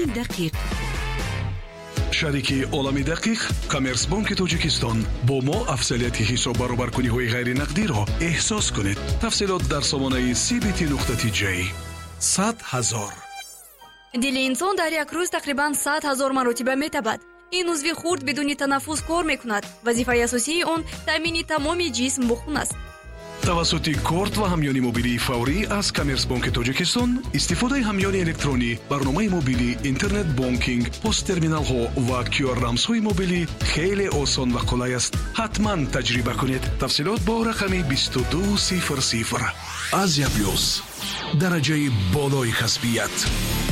دقیق. شریکی عالمی دقیق کامرس بانک تاجیکستان با ما افضلیت حساب برابرکنی‌های غیر نقدی را احساس کنید. تفصیلات در سامانه cbt.j. 100,000 дили инсон дар як рӯз тақрибан 100,000 маротиба метабад. ин узви хурд бидуни танаффус кор мекунад. вазифаи асосии он таъмини тамоми ҷисм бо хун аст. тавассути корт ва ҳамёни мобилии фаврӣ аз Коммерс банки Тоҷикистон истифодаи ҳамёни электронӣ, барномаи мобилӣ, интернет бонкинг, посттерминалҳо ва QR-рамзҳои мобилӣ хеле осон ва қулай аст. ҳатман таҷриба кунед. тафсилот бо рақами 2200. Азия плюс. дараҷаи болои касбият.